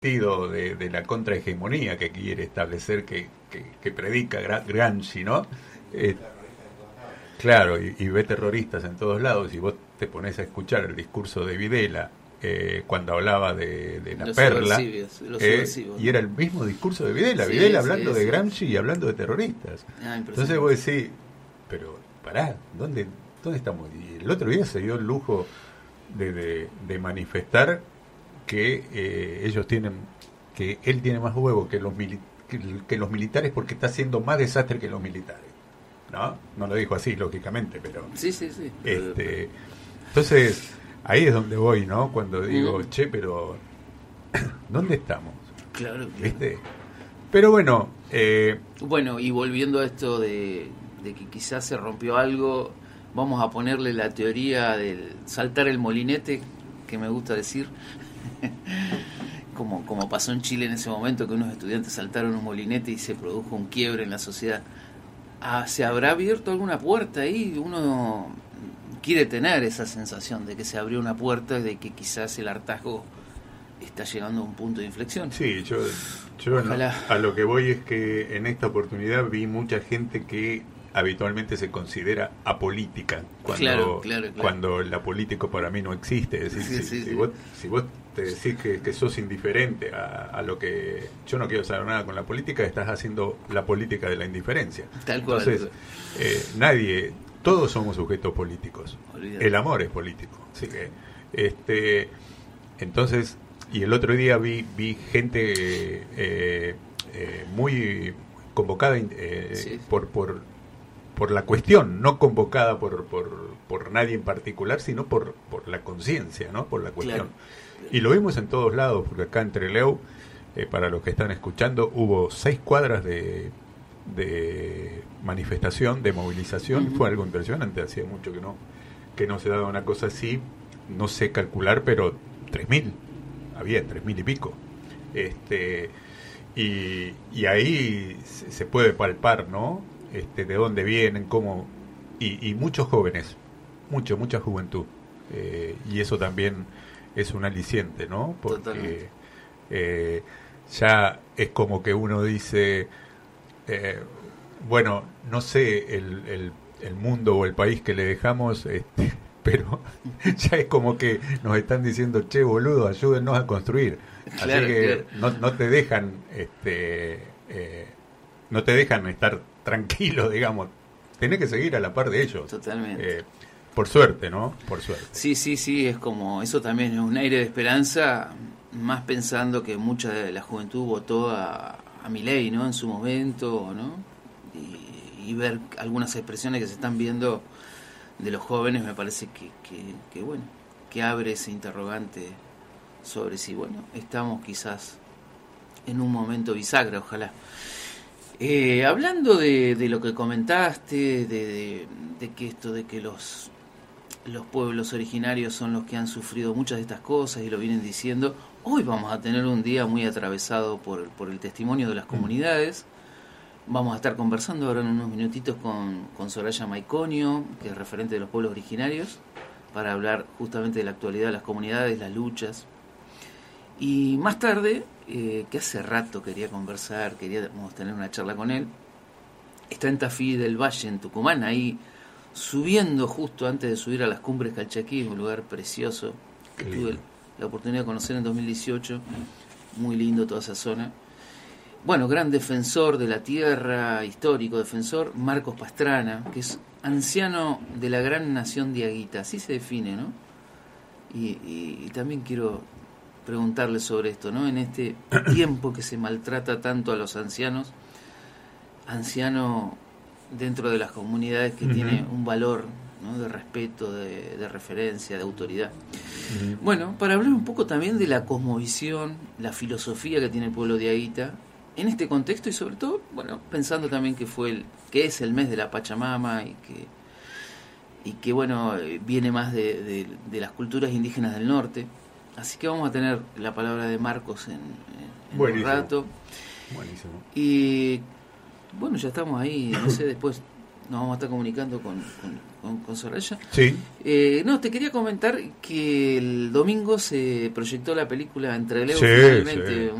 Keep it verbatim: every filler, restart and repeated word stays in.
De, de la contrahegemonía que quiere establecer, que, que, que predica Gramsci, ¿no? Eh, claro, y, y ve terroristas en todos lados, y vos te pones a escuchar el discurso de Videla eh, cuando hablaba de, de la los perla, los eh, y era el mismo discurso de Videla, sí, Videla hablando sí, de sí. Gramsci y hablando de terroristas. Ah, entonces vos decís, pero pará, ¿dónde, dónde estamos? Y el otro día se dio el lujo de, de, de manifestar que eh, ellos tienen, que él tiene más huevo que los mili- que, que los militares, porque está haciendo más desastre que los militares, ¿no? No lo dijo así, lógicamente, pero sí, sí, sí. Este, entonces ahí es donde voy, ¿no? Cuando digo, mm. che, pero ¿dónde estamos? Claro, claro. ¿Viste? Pero bueno, eh, bueno, y volviendo a esto de, de que quizás se rompió algo, vamos a ponerle la teoría del saltar el molinete, que me gusta decir. Como, como pasó en Chile en ese momento, que unos estudiantes saltaron un molinete y se produjo un quiebre en la sociedad. Ah, ¿se habrá abierto alguna puerta ahí? Uno quiere tener esa sensación de que se abrió una puerta y de que quizás el hartazgo está llegando a un punto de inflexión. Sí, yo, yo no, a lo que voy es que en esta oportunidad vi mucha gente que habitualmente se considera apolítica cuando, claro, claro, claro. cuando la política para mí no existe. Es decir, sí, si, sí, si, sí. Vos, si vos te decís que, que sos indiferente a, a lo que yo no quiero saber nada con la política, estás haciendo la política de la indiferencia. Tal cual. Entonces, eh, nadie, todos somos sujetos políticos. Olvídate. El amor es político. Así que, este, entonces, y el otro día vi, vi gente eh, eh, muy convocada eh, sí. por, por por la cuestión, no convocada por por, por nadie en particular, sino por por la conciencia, ¿no? Por la cuestión. Claro. Y lo vimos en todos lados, porque acá en Trelew, eh, para los que están escuchando, hubo seis cuadras de, de manifestación, de movilización. Uh-huh. Fue algo impresionante, hacía mucho que no que no se daba una cosa así, no sé calcular, pero tres mil, había tres mil y pico. Este, y, y ahí se puede palpar, ¿no? Este, de dónde vienen, cómo, y, y muchos jóvenes, mucho, mucha juventud, eh, y eso también es un aliciente, ¿no? Porque eh, ya es como que uno dice, eh, bueno, no sé el, el, el mundo o el país que le dejamos, este, pero ya es como que nos están diciendo, che, boludo, ayúdennos a construir. Claro, así que claro. no, no te dejan, este, eh, no te dejan estar tranquilo, digamos, tenés que seguir a la par de ellos. Totalmente. Eh, por suerte, ¿no? Por suerte. Sí, sí, sí, es como, eso también es un aire de esperanza, más pensando que mucha de la juventud votó a, a Milei, ¿no? En su momento, ¿no? Y, y ver algunas expresiones que se están viendo de los jóvenes, me parece que, que, que bueno, que abre ese interrogante sobre si, bueno, estamos quizás en un momento bisagra, ojalá. Eh, hablando de, de lo que comentaste, de, de, de que esto de que los, los pueblos originarios son los que han sufrido muchas de estas cosas y lo vienen diciendo, hoy vamos a tener un día muy atravesado por, por el testimonio de las comunidades. Vamos a estar conversando ahora en unos minutitos con, con Soraya Maiconio, que es referente de los pueblos originarios, para hablar justamente de la actualidad de las comunidades, las luchas. Y más tarde, eh, que hace rato quería conversar, queríamos tener una charla con él, está en Tafí del Valle, en Tucumán, ahí subiendo justo antes de subir a las Cumbres Calchaquí, un lugar precioso que tuve la oportunidad de conocer en dos mil dieciocho, muy lindo toda esa zona. Bueno, gran defensor de la tierra, histórico defensor, Marcos Pastrana, que es anciano de la gran nación diaguita, así se define, ¿no? Y, y, y también quiero preguntarle sobre esto, ¿no? En este tiempo que se maltrata tanto a los ancianos, anciano dentro de las comunidades que uh-huh. tiene un valor, ¿no? De respeto, de, de referencia, de autoridad. Uh-huh. Bueno, para hablar un poco también de la cosmovisión, la filosofía que tiene el pueblo diaguita en este contexto y sobre todo, bueno, pensando también que fue el, que es el mes de la Pachamama y que y que bueno, viene más de, de, de las culturas indígenas del norte. Así que vamos a tener la palabra de Marcos en, en un rato. Buenísimo. Y bueno, ya estamos ahí, no sé, después nos vamos a estar comunicando con, con, con, con Soraya. Sí. Eh, no, te quería comentar que el domingo se proyectó la película Entre Leo, sí, finalmente, sí.